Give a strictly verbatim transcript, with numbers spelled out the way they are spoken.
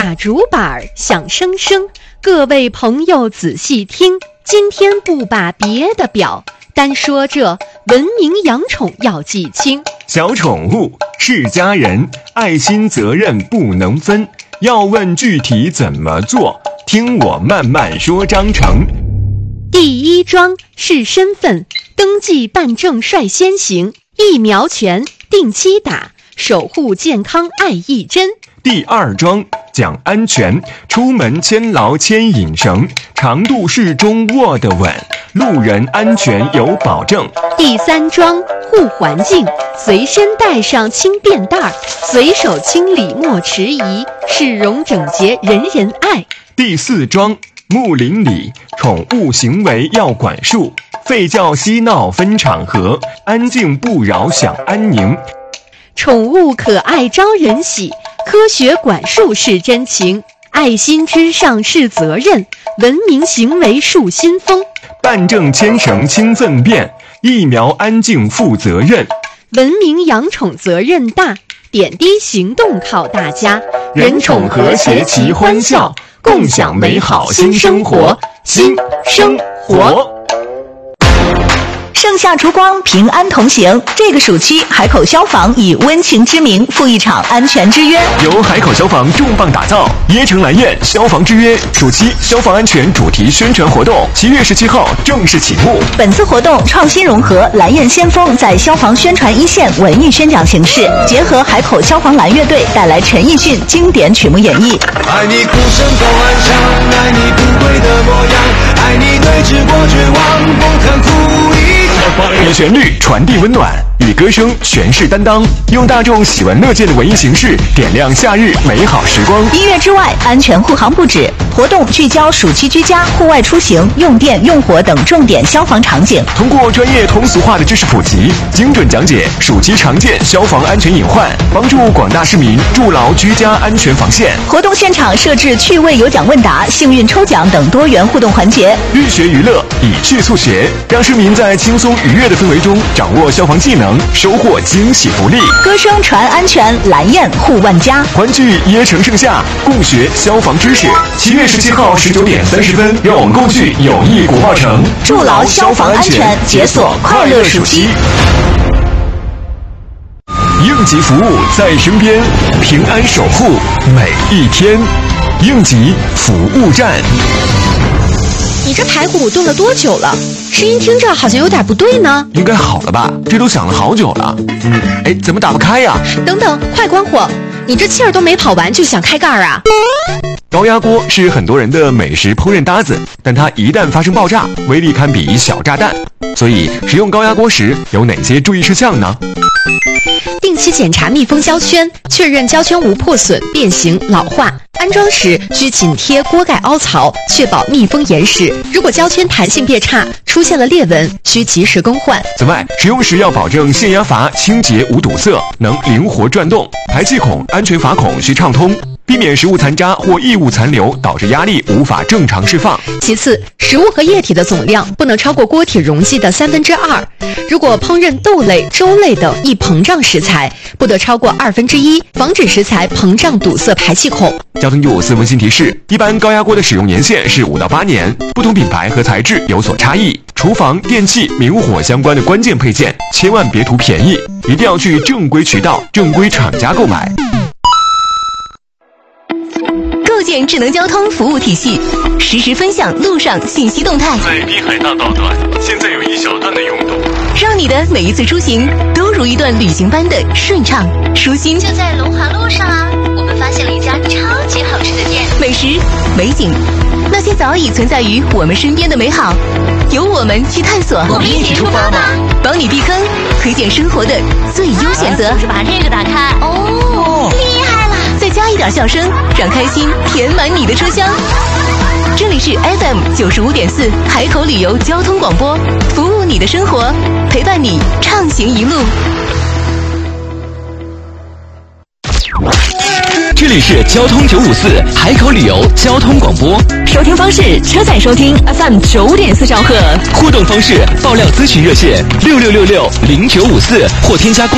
打竹板响声声，各位朋友仔细听，今天不把别的表，单说这文明养宠要记清。 小宠物是家人，爱心责任不能分，要问具体怎么做，听我慢慢说章程。 第一桩是身份登记办证率先行，疫苗权定期打，守护健康爱一针。 第二桩讲安全，出门牵牢牵引绳，长度适中握得稳，路人安全有保证。 第三桩护环境，随身带上轻便袋，随手清理莫迟疑，市容整洁人人爱。 第四桩睦邻里，宠物行为要管束，吠叫嬉闹分场合，安静不扰享安宁。 宠物可爱招人喜，科学管束是真情，爱心之上是责任，文明行为树新风。 办证牵绳轻粪便，疫苗安静负责任。 文明养宠责任大，点滴行动靠大家， 人宠和谐齐欢笑，共享美好新生活，新生活。 盛夏烛光，平安同行。这个暑期，海口消防以温情之名赴一场安全之约， 由海口消防重磅打造椰城蓝苑消防之约暑期消防安全主题宣传活动，七月十七号正式启幕。 本次活动创新融合蓝苑先锋在消防宣传一线文艺宣讲形式，结合海口消防蓝乐队带来陈奕迅经典曲目演绎。 爱你哭声够安详，爱你不跪的模样，爱你对峙过绝望，不肯哭一场。 以旋律传递温暖，以歌声诠释担当，用大众喜闻乐见的文艺形式点亮夏日美好时光。 音乐之外，安全护航不止，活动聚焦暑期居家、户外出行、用电用火等重点消防场景， 通过专业通俗化的知识普及，精准讲解暑期常见消防安全隐患，帮助广大市民筑牢居家安全防线。 活动现场设置趣味有奖问答、幸运抽奖等多元互动环节， 寓学娱乐，以趣促学，让市民在轻松愉悦的氛围中掌握消防技能，收获惊喜福利。 歌声传安全，蓝焰护万家， 欢聚椰城盛夏，共学消防知识。七月十七号十九点三十分，让我们共聚友谊国贸城， 筑牢消防安全，解锁快乐暑期。 应急服务在身边，平安守护每一天。应急服务站。 你这排骨炖了多久了？声音听着好像有点不对呢。 应该好了吧？这都响了好久了。嗯，哎，怎么打不开呀？ 等等，快关火！你这气儿都没跑完就想开盖啊？ 高压锅是很多人的美食烹饪搭子，但它一旦发生爆炸，威力堪比小炸弹。所以使用高压锅时有哪些注意事项呢？ 定期检查密封胶圈，确认胶圈无破损、变形、老化。安装时需紧贴锅盖凹槽，确保密封严实。如果胶圈弹性变差，出现了裂纹，需及时更换。 此外，使用时要保证限压阀清洁无堵塞，能灵活转动；排气孔、安全阀孔需畅通，避免食物残渣或异物残留导致压力无法正常释放。 其次，食物和液体的总量不能超过锅体容积的三分之二。如果烹饪豆类、粥类等易膨胀食材，不得超过二分之一，防止食材膨胀堵塞排气孔。 交通九五四温馨提示：一般高压锅的使用年限是五到八年，不同品牌和材质有所差异。厨房、电器、明火相关的关键配件，千万别图便宜，一定要去正规渠道、正规厂家购买。 构建智能交通服务体系，实时分享路上信息动态。 在滨海大道段，现在有一小段的拥堵， 让你的每一次出行都如一段旅行般的顺畅舒心。 就在龙华路上啊，我们发现了一家超级好吃的店， 美食、美景，那些早已存在于我们身边的美好，由我们去探索。 我们一起出发吧， 帮你避坑，推荐生活的最优选择。 就是把这个打开，哦，厉害了！ 再加一点笑声，让开心填满你的车厢。这里是 F M 九十五点四海口旅游交通广播，服务你的生活，陪伴你畅行一路。 这里是交通九五四海口旅游交通广播， 收听方式：车载收听 F M 九点四兆赫， 互动方式：爆料咨询热线六六六六零九五四或添加公。